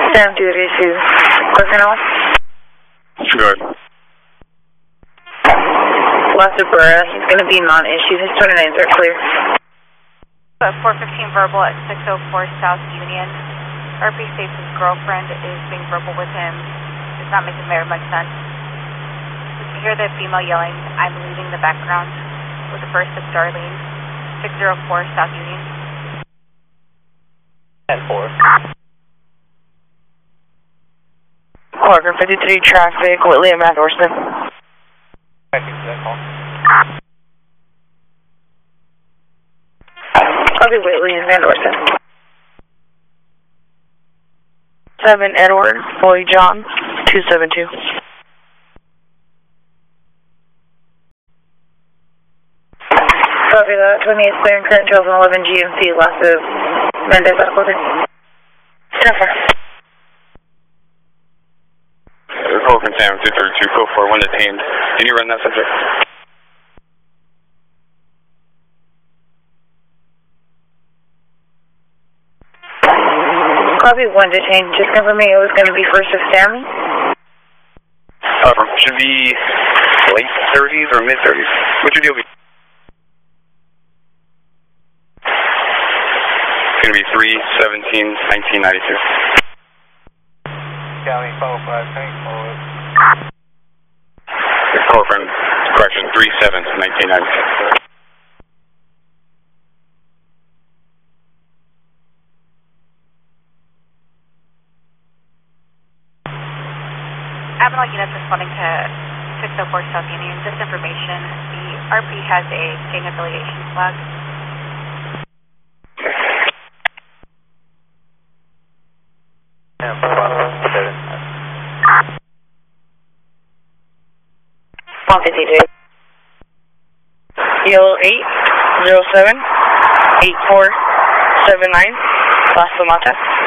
7232. Personnel. Good. Last Bura, he's going to be non-issued. His 29s are clear. 415 verbal at 604 South Union. RP states his girlfriend is being verbal with him. It's not making very much sense. You can hear the female yelling, "I'm leaving the background," with the first of Darlene. 604 South Union. 10-4. Parker 53 traffic, Whitley and Matt Orson. Thank you for that call. Copy Whitley and Van Dorsen. 7 Edward, Boy John, 272. Copy that, 28 clear and current 1211 GMC, last of Mendez out of quarter. 10-4. Call from Sam 232, code 41 detained. Can you run that subject? Copy 1 detained. Just confirming it was going to be first of Stanley. Should be late 30s or mid 30s. What's your deal be? It's going to be 3/17/1992. County 5 tank forward. Call from correction 3/7/1992. Admiral units responding to 604 South Union. This information, the RP has a gang affiliation flag. Yeah, 153. Yellow 807 8479 Las Tomatas.